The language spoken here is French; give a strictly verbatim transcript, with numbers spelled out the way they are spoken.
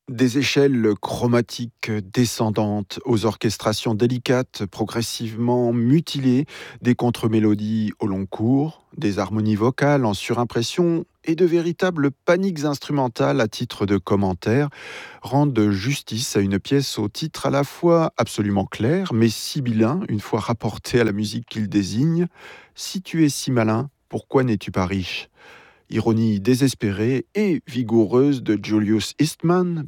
Des échelles chromatiques descendantes aux orchestrations délicates, progressivement mutilées, des contre-mélodies au long cours, des harmonies vocales en surimpression et de véritables paniques instrumentales à titre de commentaire rendent justice à une pièce au titre à la fois absolument clair mais sibyllin une fois rapporté à la musique qu'il désigne. Si tu es si malin, pourquoi n'es-tu pas riche? Ironie désespérée et vigoureuse de Julius Eastman,